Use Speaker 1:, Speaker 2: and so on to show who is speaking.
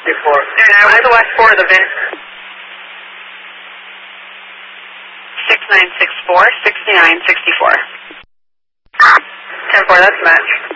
Speaker 1: What's the last four of the VIN? 6964, 6964. 10-4, that's a match.